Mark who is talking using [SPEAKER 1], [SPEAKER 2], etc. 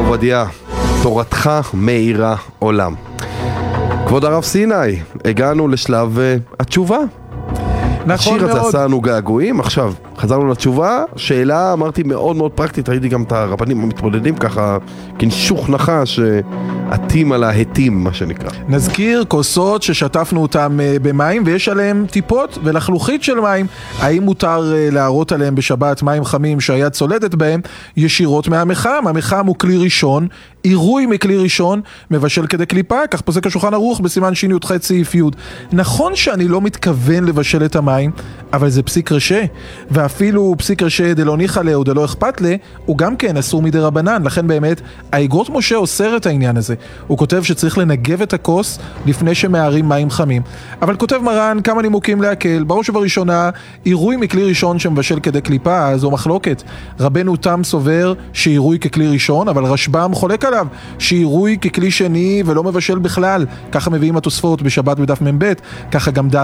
[SPEAKER 1] עובדיה, תורתך מאירה עולם. כבוד הרב סיני, הגענו לשלב התשובה.
[SPEAKER 2] נכון
[SPEAKER 1] השיר הזה
[SPEAKER 2] מאוד.
[SPEAKER 1] עשה לנו געגועים. עכשיו, חזרנו לתשובה. שאלה, אמרתי, מאוד מאוד פרקטית. ראיתי גם את הרבנים המתמודדים ככה, כנשוך נחש, עטים על ההתים, מה שנקרא.
[SPEAKER 2] נזכיר כוסות ששטפנו אותם במים ויש עליהם טיפות ולחלוכית של מים. האם מותר להראות עליהם בשבת מים חמים שהיד צולדת בהם ישירות מהמחם? המחם הוא כלי ראשון, עירוי מכלי ראשון, מבשל כדי קליפה, כך פוסק השולחן ערוך בסימן שי"ח סעיף י'. נכון שאני לא מתכוון לבשל את המים, אבל זה פסיק רשע, ואפילו פסיק רשע דלא ניחא לה או דלא אכפת לה, הוא גם כן אסור מדי רבנן. לכן באמת, האגרות משה אוסר את העניין הזה. הוא כותב שצריך לנגב את הכוס לפני שמערים מים חמים. אבל כותב מרן כמה נימוקים להקל. בראש ובראשונה, עירוי מכלי ראשון שמבשל כדי קליפה, זו מחלוקת. רבנו תם סובר שעירוי ככלי ראשון, אבל רשב"ם חולק עליו שעירוי ככלי שני ולא מבשל בכלל. ככה מביאים התוספות בשבת בדף מ"ב, ככה גם